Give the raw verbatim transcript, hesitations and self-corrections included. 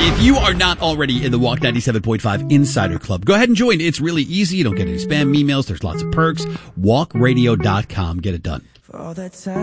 If you are not already in the Walk ninety-seven point five Insider Club, go ahead and join. It's really easy. You don't get any spam emails. There's lots of perks. walk radio dot com. Get it done. For all that time.